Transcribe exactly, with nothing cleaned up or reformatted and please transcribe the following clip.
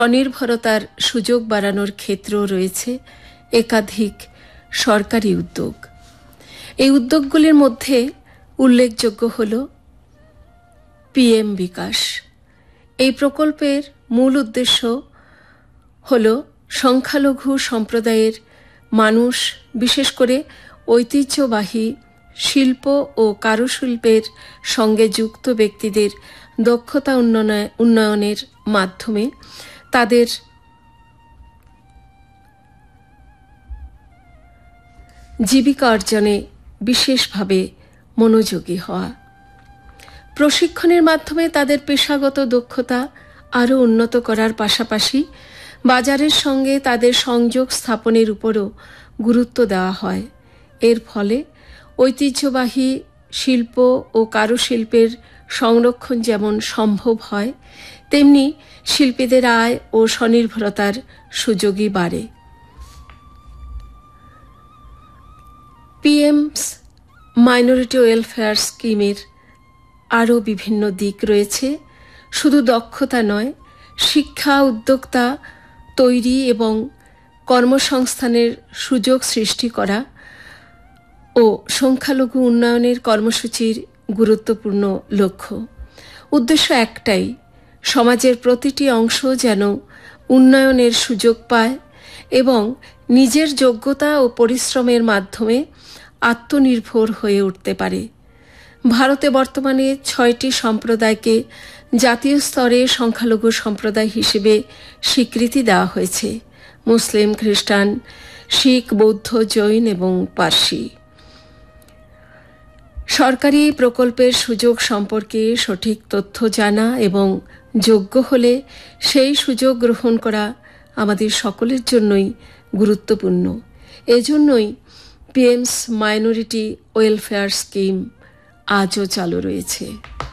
স্বনির্ভরতার সুযোগ বাড়ানোর ক্ষেত্রেও রয়েছে একাধিক সরকারি উদ্যোগ। এই উদ্যোগগুলির মধ্যে উল্লেখযোগ্য হল পিএম বিকাশ। এই প্রকল্পের মূল উদ্দেশ্য হল সংখ্যালঘু সম্প্রদায়ের মানুষ, বিশেষ করে ঐতিহ্যবাহী শিল্প ও কারুশিল্পের সঙ্গে যুক্ত ব্যক্তিদের দক্ষতা উন্নয়নের মাধ্যমে তাদের জীবিকা অর্জনে বিশেষভাবে মনোযোগী হওয়া, প্রশিক্ষণের মাধ্যমে তাদের পেশাগত দক্ষতা আরও উন্নত করার পাশাপাশি বাজারের সঙ্গে তাদের সংযোগ স্থাপনের উপরও গুরুত্ব দেওয়া হয়। এর ফলে ঐতিহ্যবাহী শিল্প ও কারুশিল্পের সংরক্ষণ যেমন সম্ভব হয়, তেমনি শিল্পীদের আয় ও স্বনির্ভরতার সুযোগই বাড়ে। পিএমস মাইনরিটি ওয়েলফেয়ার স্কিমের আরও বিভিন্ন দিক রয়েছে। শুধু দক্ষতা নয়, শিক্ষা, উদ্যোক্তা তৈরি এবং কর্মসংস্থানের সুযোগ সৃষ্টি করা ও সংখ্যালঘু উন্নয়নের কর্মসূচির গুরুত্বপূর্ণ লক্ষ্য। উদ্দেশ্য একটাই, সমাজের প্রতিটি অংশ যেন উন্নয়নের সুযোগ পায় এবং নিজের যোগ্যতা ও পরিশ্রমের মাধ্যমে আত্মনির্ভর হয়ে উঠতে পারে। ভারতে বর্তমানে ছয়টি সম্প্রদায়কে জাতীয় স্তরে সংখ্যালঘু সম্প্রদায় হিসেবে স্বীকৃতি দেওয়া হয়েছে: মুসলিম, খ্রিস্টান, শিখ, বৌদ্ধ, জৈন এবং পার্সি। সরকারি প্রকল্পের সুযোগ সম্পর্কে সঠিক তথ্য জানা এবং যোগ্য হলে সেই সুযোগ গ্রহণ করা আমাদের সকলের জন্যই গুরুত্বপূর্ণ। এজন্যই পিএমস মাইনরিটি ওয়েলফেয়ার স্কিম আজও চালু রয়েছে।